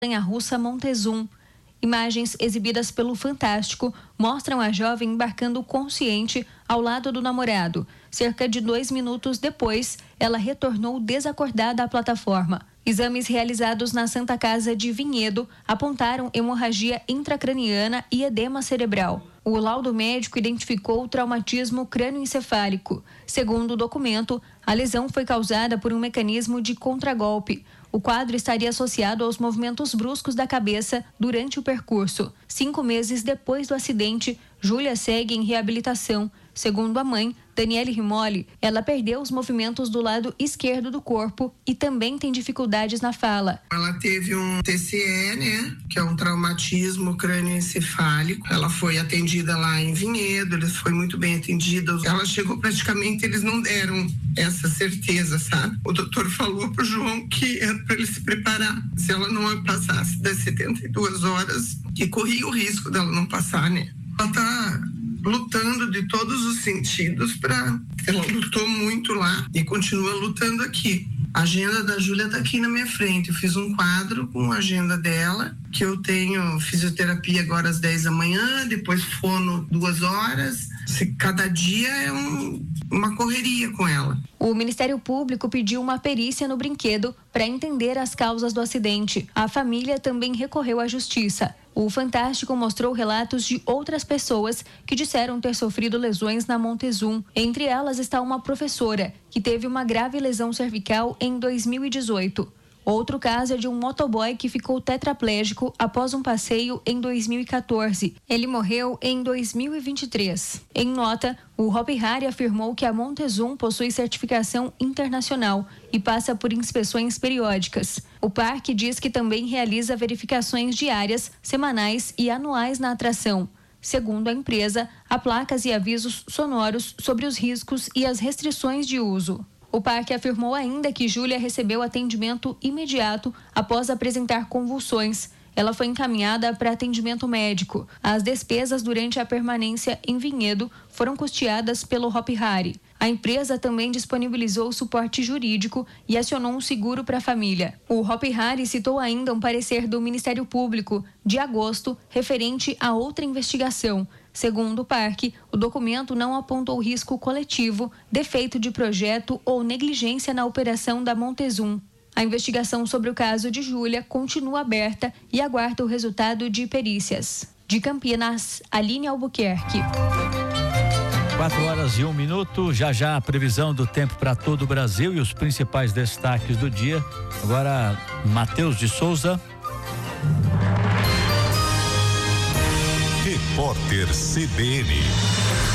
montanha-russa Montezum. Imagens exibidas pelo Fantástico mostram a jovem embarcando consciente ao lado do namorado. Cerca de 2 minutos depois, ela retornou desacordada à plataforma. Exames realizados na Santa Casa de Vinhedo apontaram hemorragia intracraniana e edema cerebral. O laudo médico identificou traumatismo crânioencefálico. Segundo o documento, a lesão foi causada por um mecanismo de contragolpe. O quadro estaria associado aos movimentos bruscos da cabeça durante o percurso. 5 meses depois do acidente, Júlia segue em reabilitação. Segundo a mãe, Daniele Rimoli, ela perdeu os movimentos do lado esquerdo do corpo e também tem dificuldades na fala. Ela teve um TCE, né, que é um traumatismo crânioencefálico. Ela foi atendida lá em Vinhedo, ela foi muito bem atendida. Ela chegou praticamente, eles não deram essa certeza, sabe? O doutor falou pro João que era para ele se preparar. Se ela não passasse das 72 horas, que corria o risco dela não passar, né? Ela tá lutando de todos os sentidos ela lutou muito lá e continua lutando aqui. A agenda da Júlia tá aqui na minha frente. Eu fiz um quadro com a agenda dela, que eu tenho fisioterapia agora às 10 da manhã, depois fono 2 horas. Cada dia é uma correria com ela. O Ministério Público pediu uma perícia no brinquedo para entender as causas do acidente. A família também recorreu à justiça. O Fantástico mostrou relatos de outras pessoas que disseram ter sofrido lesões na Montezum. Entre elas está uma professora que teve uma grave lesão cervical em 2018. Outro caso é de um motoboy que ficou tetraplégico após um passeio em 2014. Ele morreu em 2023. Em nota, o Hopi Hari afirmou que a Montezum possui certificação internacional e passa por inspeções periódicas. O parque diz que também realiza verificações diárias, semanais e anuais na atração. Segundo a empresa, há placas e avisos sonoros sobre os riscos e as restrições de uso. O parque afirmou ainda que Júlia recebeu atendimento imediato após apresentar convulsões. Ela foi encaminhada para atendimento médico. As despesas durante a permanência em Vinhedo foram custeadas pelo Hopi Hari. A empresa também disponibilizou suporte jurídico e acionou um seguro para a família. O Hopi Hari citou ainda um parecer do Ministério Público de agosto referente a outra investigação. Segundo o parque, o documento não apontou risco coletivo, defeito de projeto ou negligência na operação da Montezum. A investigação sobre o caso de Júlia continua aberta e aguarda o resultado de perícias. De Campinas, Aline Albuquerque. 4h01. Já a previsão do tempo para todo o Brasil e os principais destaques do dia. Agora, Matheus de Souza. Repórter CBN.